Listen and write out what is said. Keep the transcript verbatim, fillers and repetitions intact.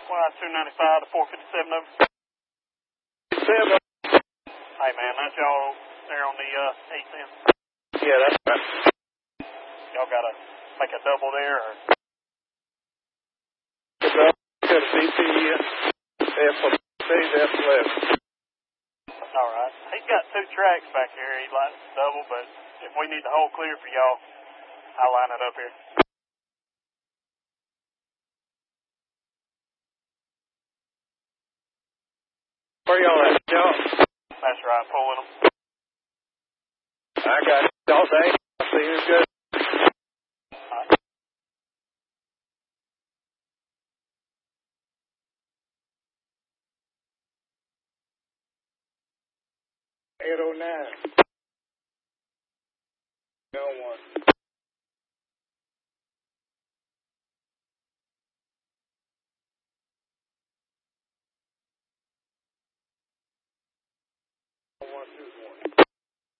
Y two ninety-five to four fifty-seven over. Seven. Hey, man, that's y'all there on the uh, eight ten. Yeah, that's right. Y'all got to make a double there, or? It's up to the B P F F eleven. All right. He's got two tracks back here. He'd like to double, but if we need the whole clear for y'all, I'll line it up here. Where y'all at, y'all? That's right, pulling them. I got it all day. I see who's good. Right. eight oh nine. No one.